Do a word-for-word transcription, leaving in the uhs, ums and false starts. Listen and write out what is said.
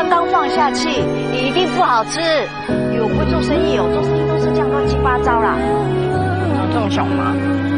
相当放下去，一定不好吃。我不会做生意哦，做生意都是这样乱七八糟啦。 这么小吗？